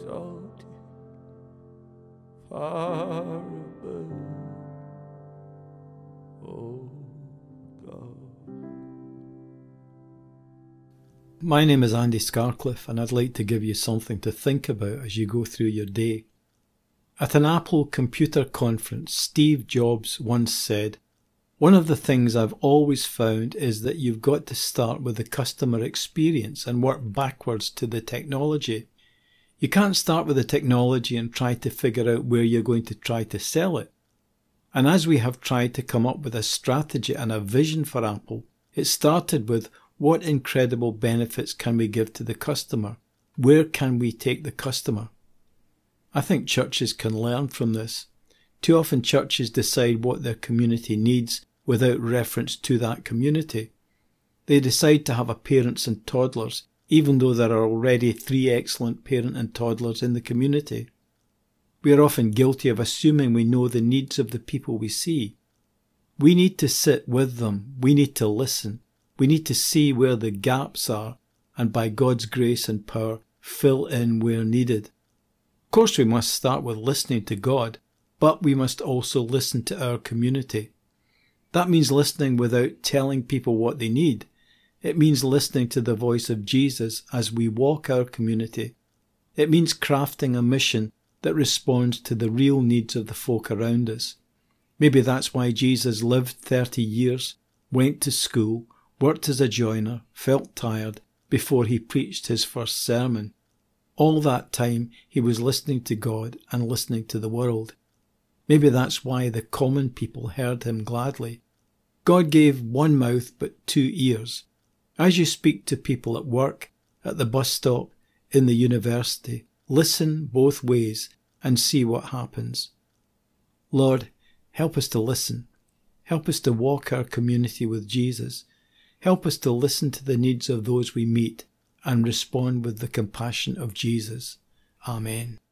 exalted, far above, oh God. My name is Andy Scarcliffe, and I'd like to give you something to think about as you go through your day. At an Apple computer conference, Steve Jobs once said, "One of the things I've always found is that you've got to start with the customer experience and work backwards to the technology. You can't start with the technology and try to figure out where you're going to try to sell it." And as we have tried to come up with a strategy and a vision for Apple, it started with what incredible benefits can we give to the customer? Where can we take the customer? I think churches can learn from this. Too often churches decide what their community needs without reference to that community. They decide to have a parents and toddlers, even though there are already 3 excellent parent and toddlers in the community. We are often guilty of assuming we know the needs of the people we see. We need to sit with them. We need to listen. We need to see where the gaps are and by God's grace and power fill in where needed. Of course we must start with listening to God, but we must also listen to our community. That means listening without telling people what they need. It means listening to the voice of Jesus as we walk our community. It means crafting a mission that responds to the real needs of the folk around us. Maybe that's why Jesus lived 30 years, went to school, worked as a joiner, felt tired before he preached his first sermon. All that time he was listening to God and listening to the world. Maybe that's why the common people heard him gladly. God gave 1 mouth but 2 ears. As you speak to people at work, at the bus stop, in the university, listen both ways and see what happens. Lord, help us to listen. Help us to walk our community with Jesus. Help us to listen to the needs of those we meet and respond with the compassion of Jesus. Amen.